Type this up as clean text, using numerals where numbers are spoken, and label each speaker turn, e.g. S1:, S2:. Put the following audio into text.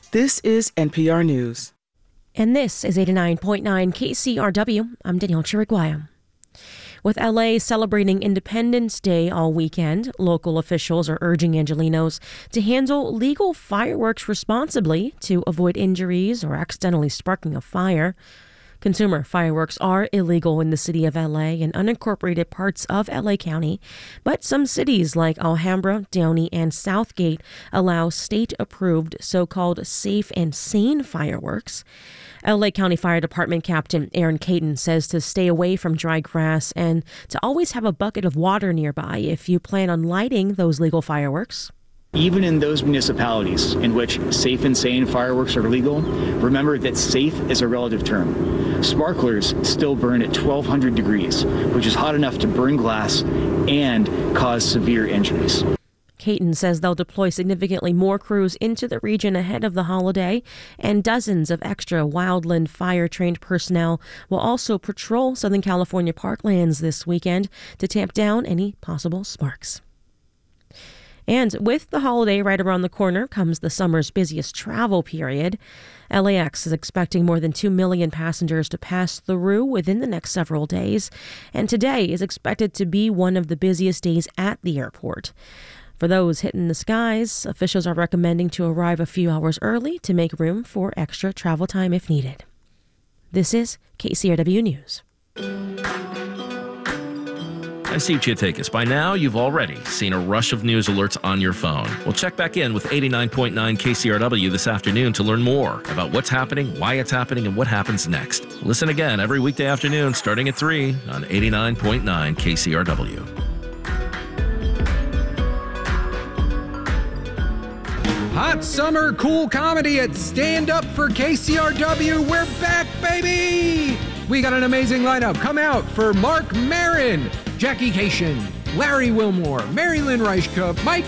S1: This is NPR News.
S2: And this is 89.9 KCRW. I'm Danielle Chiriguaya. With LA celebrating Independence Day all weekend, local officials are urging Angelenos to handle legal fireworks responsibly to avoid injuries or accidentally sparking a fire. Consumer fireworks are illegal in the city of LA and unincorporated parts of LA County, but some cities like Alhambra, Downey, and Southgate allow state-approved so-called safe and sane fireworks. LA County Fire Department Captain Aaron Caton says to stay away from dry grass and to always have a bucket of water nearby if you plan on lighting those legal fireworks.
S3: Even in those municipalities in which safe and sane fireworks are legal, remember that safe is a relative term. Sparklers still burn at 1,200 degrees, which is hot enough to burn glass and cause severe injuries.
S2: Caton says they'll deploy significantly more crews into the region ahead of the holiday, and dozens of extra wildland fire-trained personnel will also patrol Southern California parklands this weekend to tamp down any possible sparks. And with the holiday right around the corner comes the summer's busiest travel period. LAX is expecting more than 2 million passengers to pass through within the next several days, and today is expected to be one of the busiest days at the airport. For those hitting the skies, officials are recommending to arrive a few hours early to make room for extra travel time if needed. This is KCRW News.
S4: I'm Steve Chiatakis. By now, you've already seen a rush of news alerts on your phone. We'll check back in with 89.9 KCRW this afternoon to learn more about what's happening, why it's happening, and what happens next. Listen again every weekday afternoon starting at 3 on 89.9 KCRW.
S5: Hot summer cool comedy at Stand Up for KCRW. We're back, baby! We got an amazing lineup. Come out for Mark Maron, Jackie Cation, Larry Wilmore, Mary Lynn Reichkup, Mike